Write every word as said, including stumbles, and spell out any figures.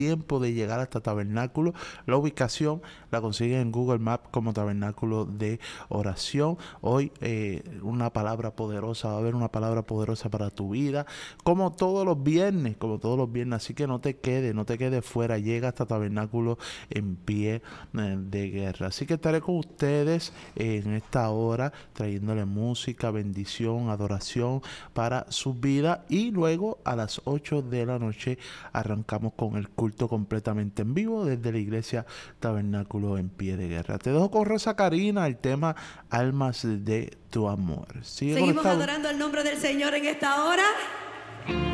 tiempo de llegar hasta Tabernáculo. La ubicación la consiguen en Google Maps como Tabernáculo de Oración. Hoy eh, una palabra poderosa, va a haber una palabra poderosa para tu vida, como todos los viernes, como todos los viernes, así que no te quedes, no te quedes fuera, llega hasta Tabernáculo en pie eh, de guerra. Así que estaré con ustedes eh, en esta hora, trayéndole música, bendición, adoración para su vida, y luego a las ocho de la noche arrancamos con el culto completamente en vivo desde la iglesia Tabernáculo en pie de guerra. Te dejo con Rosa Karina, el tema Almas de tu amor. Sigue Seguimos conectado. adorando el nombre del Señor en esta hora.